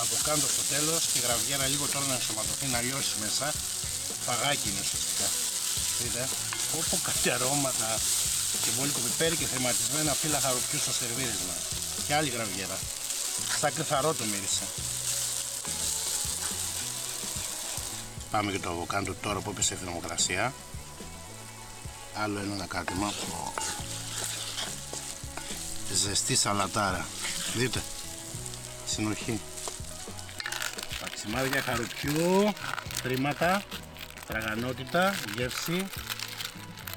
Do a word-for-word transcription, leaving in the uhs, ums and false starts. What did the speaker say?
αβοκάντο στο τέλος και η γραβιέρα λίγο τώρα να ενσωματωθεί, να λιώσει μέσα. Φαγάκι είναι ουσιαστικά. Δείτε, όπου κάτι αρώματα και μπόλικο πιπέρι και θεματισμένα φύλλα χαρουπιού στο σερβίρισμα. Και άλλη γραβιέρα. Σαν κρυθαρό το μύρισε. Πάμε και το αβοκάντο τώρα που έπεσε η θερμοκρασία. Άλλο ένα ανακάτεμα. Ζεστή σαλατάρα. Δείτε. Συνοχή. Παξιμάδια χαρουπιού. Τρίματα. Τραγανότητα. Γεύση.